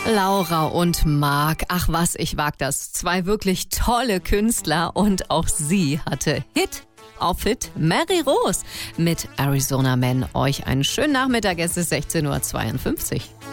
Laura und Marc, ach was, ich wag das. Zwei wirklich tolle Künstler und auch sie hatte Hit auf Hit. Mary Rose mit Arizona Man. Euch einen schönen Nachmittag, es ist 16:52 Uhr.